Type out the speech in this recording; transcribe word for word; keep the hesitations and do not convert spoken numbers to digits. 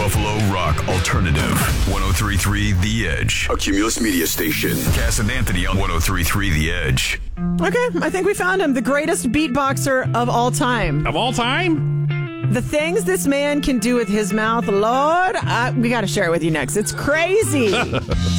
Buffalo rock alternative. one oh three point three The Edge. A Cumulus Media Station. Cass and Anthony on one oh three point three The Edge. Okay, I think we found him. The greatest beatboxer of all time. Of all time? The things this man can do with his mouth, Lord, I, we got to share it with you next. It's crazy.